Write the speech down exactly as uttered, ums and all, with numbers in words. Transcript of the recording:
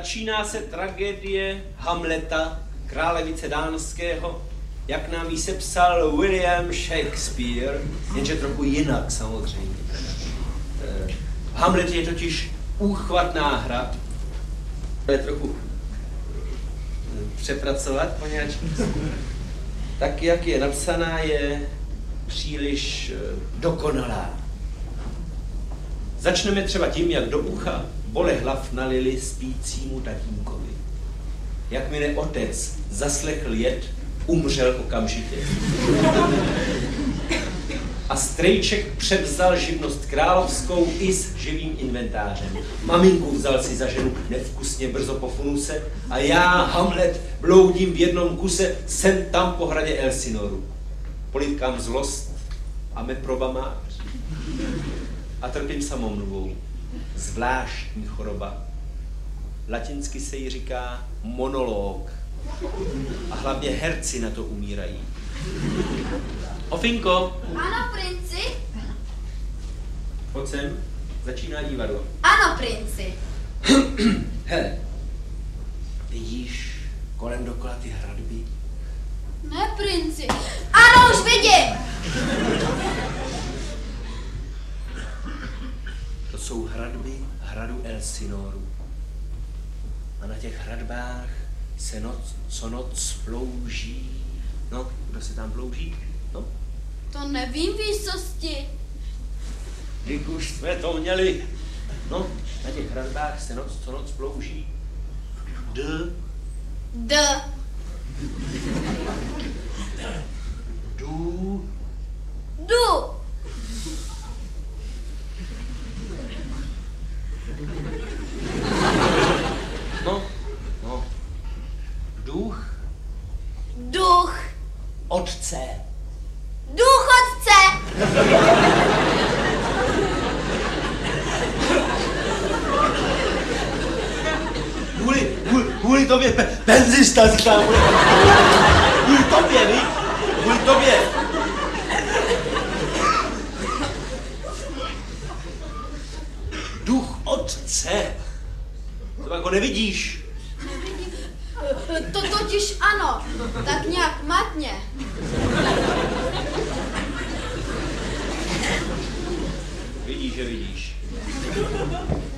Začíná se tragédie Hamleta, králevice dánského, jak nám ji sepsal William Shakespeare, jenže trochu jinak samozřejmě. Hamlet je totiž úchvatná hra, je trochu přepracovat po nějakým. Tak, jak je napsaná, je příliš dokonalá. Začneme třeba tím, jak do ucha bolehlav nalili spícímu tatínkovi. Jakmile otec zaslechl jed, umřel okamžitě. A strejček převzal živnost královskou i s živým inventářem. Maminku vzal si za ženu nevkusně brzo po funuse a já, Hamlet, bloudím v jednom kuse sem tam po hradě Elsinoru. Politkám zlost a me probamář. A trpím samomluvou. Zvláštní choroba. Latinsky se jí říká monolog. A hlavně herci na to umírají. Ofinko. Ano, princi. Pojď sem, začíná divadlo. Ano, princi. Hele, vidíš kolem dokola ty hradby? Ne, princi. Ano, už vidím. To jsou hradby hradu Elsinoru. A na těch hradbách se noc, co noc plouží. No, kdo se tam plouží? No? To nevím, výsosti. Když už jsme to měli. No, na těch hradbách se noc, co noc plouží. D. D. Du. Du. No, no. Duch. Duch. Otce. Duch otce. Kvůli, kvůli, kvůli tobě pe, penzista říkám. Kvůli tobě, víš? Kvůli tobě. Duch otce. To jako nevidíš. Nevidím. To totiž ano. Tak nějak matně. Vidíš, že vidíš.